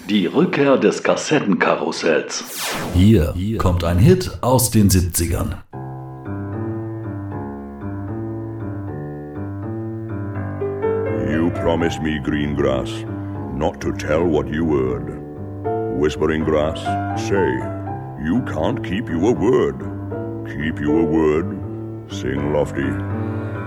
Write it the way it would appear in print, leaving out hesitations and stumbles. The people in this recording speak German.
Die Rückkehr des Kassettenkarussells. Hier kommt ein Hit aus den 70ern. You promised me green grass, not to tell what you heard. Whispering grass, say, you can't keep your word. Keep your word, sing lofty.